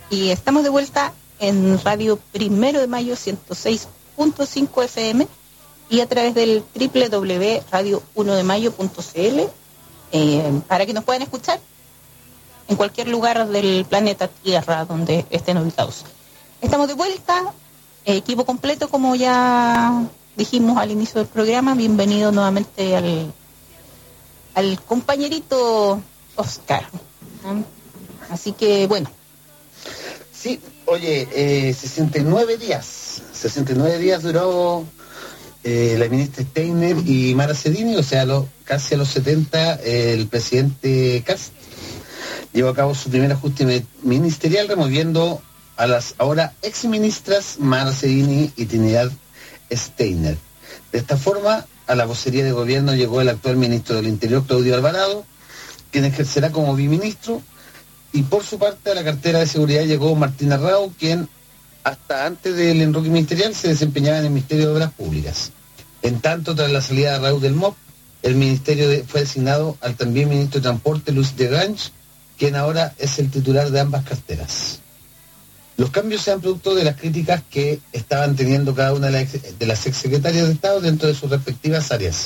Y estamos de vuelta en Radio Primero de Mayo 106.5 FM y a través del www.radio1demayo.cl para que nos puedan escuchar en cualquier lugar del planeta Tierra donde estén ubicados. Estamos de vuelta, equipo completo, como ya dijimos al inicio del programa. Bienvenido nuevamente al compañerito Oscar. Así que bueno. Sí, oye, 69 días duró la ministra Steiner y Mara Sedini, o sea, casi a los 70 el presidente Kast llevó a cabo su primer ajuste ministerial removiendo a las ahora exministras Mara Sedini y Trinidad Steiner. De esta forma, a la vocería de gobierno llegó el actual ministro del Interior, Claudio Alvarado, quien ejercerá como biministro, y por su parte a la cartera de seguridad llegó Martín Arrau, quien hasta antes del enroque ministerial se desempeñaba en el Ministerio de Obras Públicas. En tanto, tras la salida de Arrau del MOP, el ministerio fue designado al también ministro de Transporte, Luis de Grange, quien ahora es el titular de ambas carteras. Los cambios sean producto de las críticas que estaban teniendo cada una de las exsecretarias de Estado dentro de sus respectivas áreas.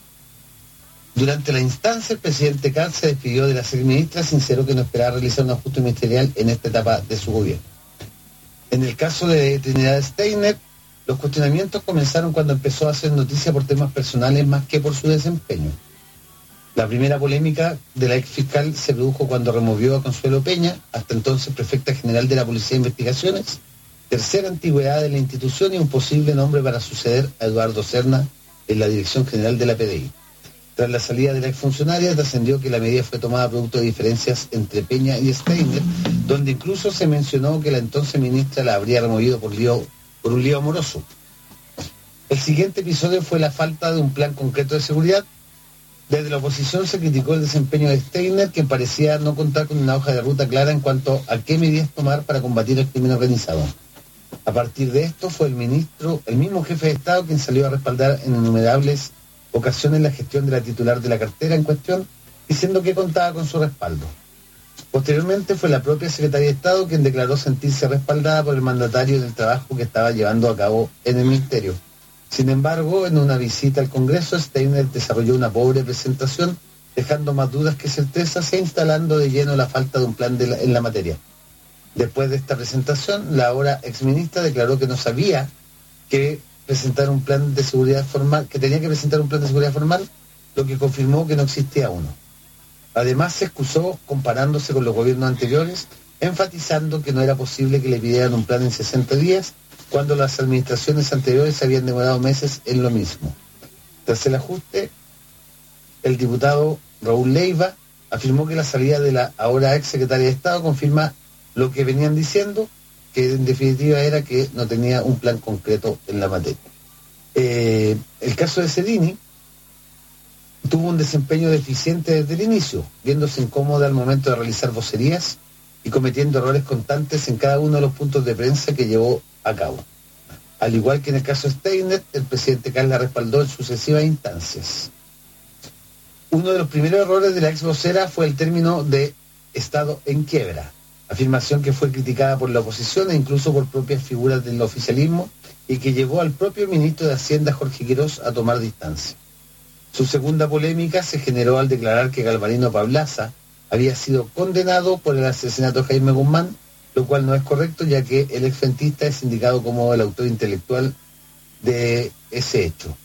Durante la instancia, el presidente Kast se despidió de las exministras, sinceró que no esperaba realizar un ajuste ministerial en esta etapa de su gobierno. En el caso de Trinidad Steiner, los cuestionamientos comenzaron cuando empezó a hacer noticia por temas personales más que por su desempeño. La primera polémica de la ex fiscal se produjo cuando removió a Consuelo Peña, hasta entonces prefecta general de la Policía de Investigaciones, tercera antigüedad de la institución y un posible nombre para suceder a Eduardo Serna en la Dirección General de la PDI. Tras la salida de la exfuncionaria, trascendió que la medida fue tomada producto de diferencias entre Peña y Steiner, donde incluso se mencionó que la entonces ministra la habría removido por un lío amoroso. El siguiente episodio fue la falta de un plan concreto de seguridad. Desde la oposición se criticó el desempeño de Steiner, quien parecía no contar con una hoja de ruta clara en cuanto a qué medidas tomar para combatir el crimen organizado. A partir de esto fue el mismo jefe de Estado quien salió a respaldar en innumerables ocasiones la gestión de la titular de la cartera en cuestión, diciendo que contaba con su respaldo. Posteriormente fue la propia secretaria de Estado quien declaró sentirse respaldada por el mandatario del trabajo que estaba llevando a cabo en el ministerio. Sin embargo, en una visita al Congreso, Steiner desarrolló una pobre presentación, dejando más dudas que certezas e instalando de lleno la falta de un plan en la materia. Después de esta presentación, la ahora exministra declaró que no sabía que presentar un plan de seguridad formal, que tenía que presentar un plan de seguridad formal, lo que confirmó que no existía uno. Además, se excusó comparándose con los gobiernos anteriores, enfatizando que no era posible que le pidieran un plan en 60 días, cuando las administraciones anteriores habían demorado meses en lo mismo. Tras el ajuste, el diputado Raúl Leiva afirmó que la salida de la ahora ex secretaria de Estado confirma lo que venían diciendo, que en definitiva era que no tenía un plan concreto en la materia. El caso de Sedini tuvo un desempeño deficiente desde el inicio, viéndose incómoda al momento de realizar vocerías y cometiendo errores constantes en cada uno de los puntos de prensa que llevó a cabo. Al igual que en el caso de Steiner, el presidente Kast la respaldó en sucesivas instancias. Uno de los primeros errores de la ex vocera fue el término de Estado en quiebra, afirmación que fue criticada por la oposición e incluso por propias figuras del oficialismo y que llevó al propio ministro de Hacienda, Jorge Quirós, a tomar distancia. Su segunda polémica se generó al declarar que Galvarino Pablaza había sido condenado por el asesinato de Jaime Guzmán, lo cual no es correcto, ya que el exfrentista es indicado como el autor intelectual de ese hecho.